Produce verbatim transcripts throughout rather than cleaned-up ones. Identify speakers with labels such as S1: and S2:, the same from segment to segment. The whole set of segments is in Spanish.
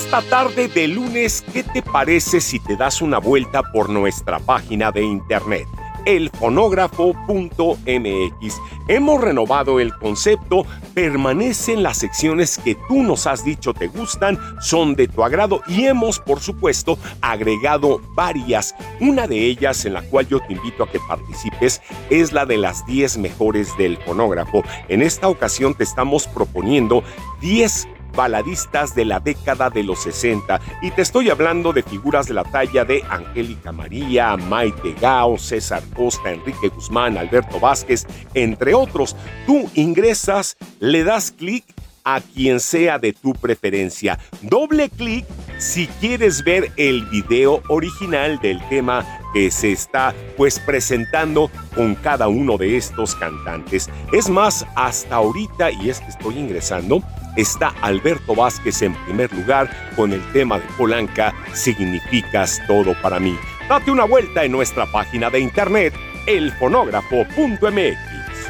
S1: esta tarde de lunes, ¿qué te parece si te das una vuelta por nuestra página de internet? el fonógrafo punto eme equis. Hemos renovado el concepto, permanecen las secciones que tú nos has dicho te gustan, son de tu agrado y hemos, por supuesto, agregado varias. Una de ellas, en la cual yo te invito a que participes, es la de las diez mejores del fonógrafo. En esta ocasión te estamos proponiendo diez baladistas de la década de los sesenta, y te estoy hablando de figuras de la talla de Angélica María, Maite Gao, César Costa, Enrique Guzmán, Alberto Vázquez, entre otros. Tú ingresas, le das clic a quien sea de tu preferencia. Doble clic si quieres ver el video original del tema que se está pues presentando con cada uno de estos cantantes. Es más, hasta ahorita, y es que estoy ingresando, está Alberto Vázquez en primer lugar con el tema de Polanca, Significas todo para mí. Date una vuelta en nuestra página de internet, el fonógrafo punto eme equis.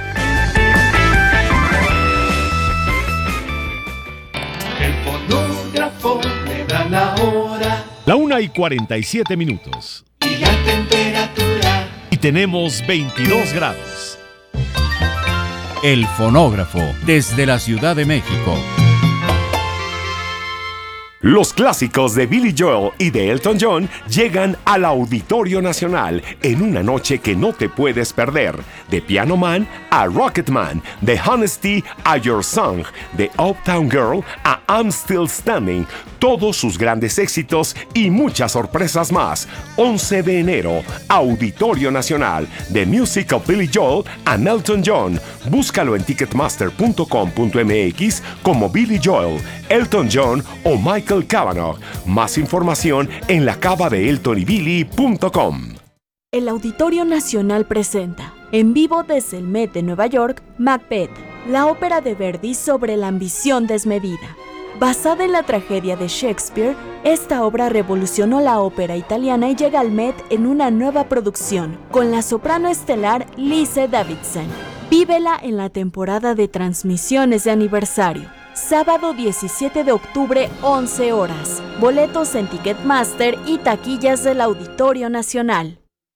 S2: El fonógrafo me da la hora.
S3: La una y cuarenta y siete minutos.
S2: Y la temperatura.
S3: Y tenemos veintidós grados.
S4: El fonógrafo, desde la Ciudad de México.
S1: Los clásicos de Billy Joel y de Elton John llegan al Auditorio Nacional en una noche que no te puedes perder. De Piano Man a Rocketman, de Honesty a Your Song, de Uptown Girl a I'm Still Standing, todos sus grandes éxitos y muchas sorpresas más. once de enero, Auditorio Nacional, The Music of Billy Joel and Elton John. Búscalo en ticketmaster punto com punto eme equis como Billy Joel, Elton John o Michael Cavanaugh. Más información en la cava de elton y billy punto com.
S5: El Auditorio Nacional presenta, en vivo desde el Met de Nueva York, Macbeth, la ópera de Verdi sobre la ambición desmedida. Basada en la tragedia de Shakespeare, esta obra revolucionó la ópera italiana y llega al Met en una nueva producción, con la soprano estelar Lise Davidson. Vívela en la temporada de transmisiones de aniversario. Sábado diecisiete de octubre, once horas. Boletos en Ticketmaster y taquillas del Auditorio Nacional.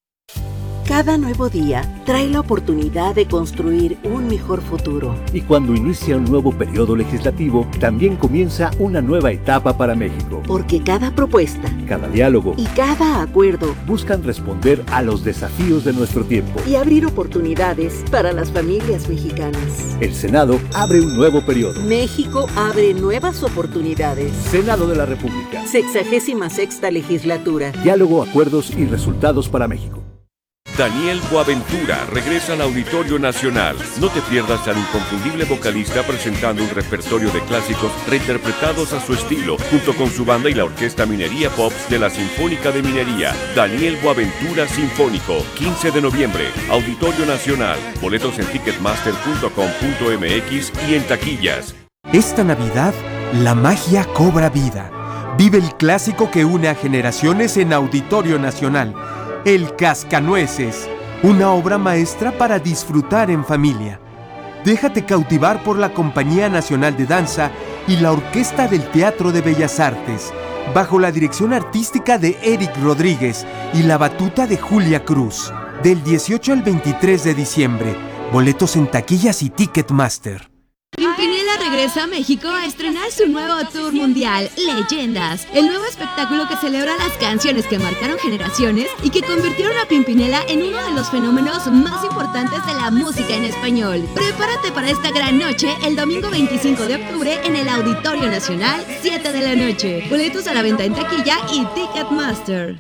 S6: Cada nuevo día trae la oportunidad de construir un mejor futuro.
S7: Y cuando inicia un nuevo periodo legislativo, también comienza una nueva etapa para México.
S6: Porque cada propuesta,
S7: cada diálogo
S6: y cada acuerdo
S7: buscan responder a los desafíos de nuestro tiempo
S6: y abrir oportunidades para las familias mexicanas.
S7: El Senado abre un nuevo periodo.
S6: México abre nuevas oportunidades.
S7: Senado de la República.
S6: Sexagésima sexta legislatura.
S7: Diálogo, acuerdos y resultados para México.
S8: Daniel Boaventura regresa al Auditorio Nacional. No te pierdas al inconfundible vocalista presentando un repertorio de clásicos reinterpretados a su estilo, junto con su banda y la Orquesta Minería Pops de la Sinfónica de Minería. Daniel Boaventura Sinfónico, quince de noviembre, Auditorio Nacional. Boletos en ticketmaster punto com punto eme equis y en taquillas.
S9: Esta Navidad, la magia cobra vida. Vive el clásico que une a generaciones en Auditorio Nacional. El Cascanueces, una obra maestra para disfrutar en familia. Déjate cautivar por la Compañía Nacional de Danza y la Orquesta del Teatro de Bellas Artes, bajo la dirección artística de Eric Rodríguez y la batuta de Julia Cruz. Del dieciocho al veintitrés de diciembre, boletos en taquillas y Ticketmaster.
S10: Pimpinela regresa a México a estrenar su nuevo tour mundial, Leyendas, el nuevo espectáculo que celebra las canciones que marcaron generaciones y que convirtieron a Pimpinela en uno de los fenómenos más importantes de la música en español. Prepárate para esta gran noche el domingo veinticinco de octubre en el Auditorio Nacional, siete de la noche. Boletos a la venta en taquilla y Ticketmaster.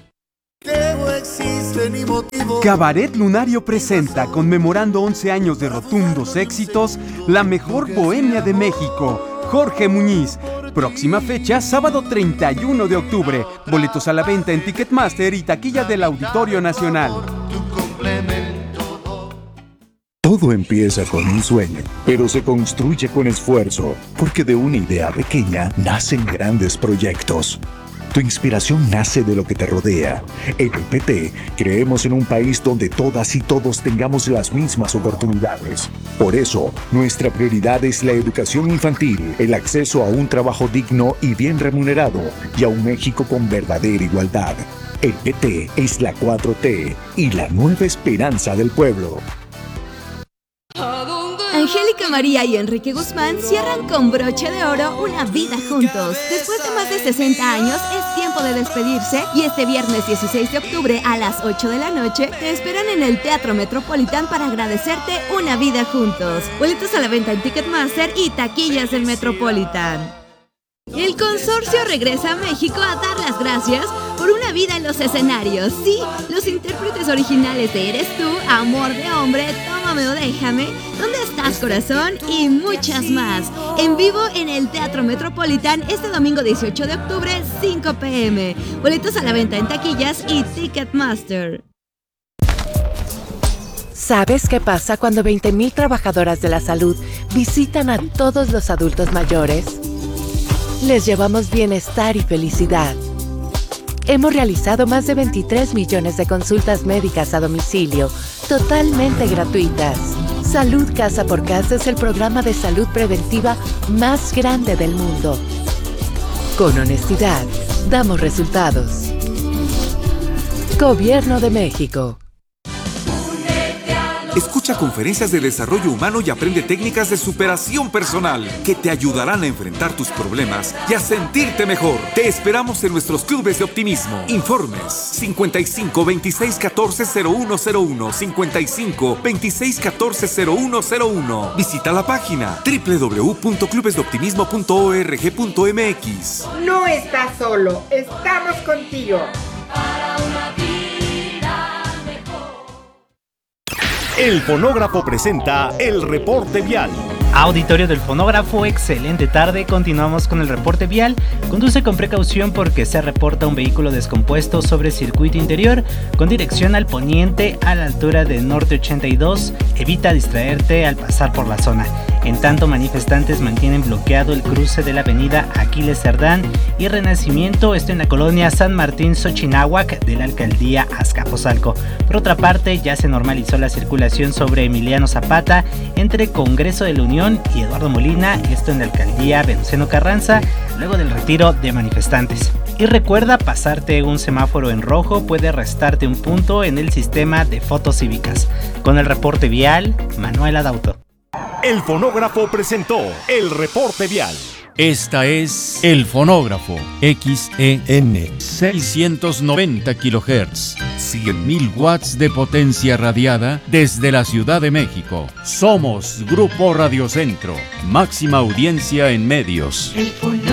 S9: Cabaret Lunario presenta, conmemorando once años de rotundos éxitos, la mejor bohemia de México, Jorge Muñiz. Próxima fecha, sábado treinta y uno de octubre. Boletos a la venta en Ticketmaster y taquilla del Auditorio Nacional.
S11: Todo empieza con un sueño, pero se construye con esfuerzo, porque de una idea pequeña nacen grandes proyectos. Tu inspiración nace de lo que te rodea. En el P T creemos en un país donde todas y todos tengamos las mismas oportunidades. Por eso, nuestra prioridad es la educación infantil, el acceso a un trabajo digno y bien remunerado y a un México con verdadera igualdad. El P T es la cuatro T y la nueva esperanza del pueblo.
S10: Angélica María y Enrique Guzmán cierran con broche de oro una vida juntos. Después de más de sesenta años, es tiempo de despedirse y este viernes dieciséis de octubre a las ocho de la noche te esperan en el Teatro Metropolitan para agradecerte una vida juntos. Boletos a la venta en Ticketmaster y taquillas del Metropolitan. El consorcio regresa a México a dar las gracias por una vida en los escenarios. Sí, los intérpretes originales de Eres Tú, Amor de Hombre, Tómame o Déjame, ¿Dónde estás, corazón? Y muchas más. En vivo en el Teatro Metropolitan este domingo dieciocho de octubre, cinco pe eme. Boletos a la venta en taquillas y Ticketmaster.
S12: ¿Sabes qué pasa cuando veinte mil trabajadoras de la salud visitan a todos los adultos mayores? Les llevamos bienestar y felicidad. Hemos realizado más de veintitrés millones de consultas médicas a domicilio, totalmente gratuitas. Salud Casa por Casa es el programa de salud preventiva más grande del mundo. Con honestidad, damos resultados. Gobierno de México.
S13: Escucha conferencias de desarrollo humano y aprende técnicas de superación personal que te ayudarán a enfrentar tus problemas y a sentirte mejor. Te esperamos en nuestros clubes de optimismo. Informes cincuenta y cinco, veintiséis, catorce, cero uno cero uno, cincuenta y cinco, veintiséis, catorce, cero uno cero uno. Visita la página doble u doble u doble u punto clubes de optimismo punto org punto eme equis.
S14: No estás solo, estamos contigo.
S3: El Fonógrafo presenta el reporte vial.
S15: Auditorio del Fonógrafo, excelente tarde. Continuamos con el reporte vial. Conduce con precaución porque se reporta un vehículo descompuesto sobre circuito interior con dirección al poniente a la altura de Norte ochenta y dos. Evita distraerte al pasar por la zona. En tanto, manifestantes mantienen bloqueado el cruce de la avenida Aquiles Cerdán y Renacimiento, esto en la colonia San Martín Xochinahuac de la alcaldía Azcapotzalco. Por otra parte, ya se normalizó la circulación sobre Emiliano Zapata entre Congreso de la Unión y Eduardo Molina, esto en la alcaldía Venustiano Carranza, luego del retiro de manifestantes. Y recuerda, pasarte un semáforo en rojo puede restarte un punto en el sistema de fotos cívicas. Con el reporte vial, Manuel Adauto.
S3: El Fonógrafo presentó el reporte vial.
S4: Esta es El Fonógrafo, X E N, seiscientos noventa kilohertz, cien mil watts de potencia radiada desde la Ciudad de México. Somos Grupo Radio Centro, máxima audiencia en medios.
S2: El Fonógrafo.